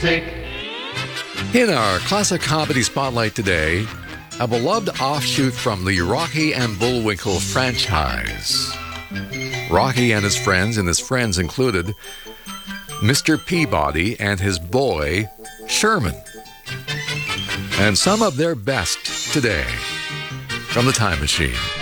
In our classic comedy spotlight today, a beloved offshoot from the Rocky and Bullwinkle franchise. Rocky and his friends included Mr. Peabody and his boy, Sherman. And some of their best today from the Time Machine.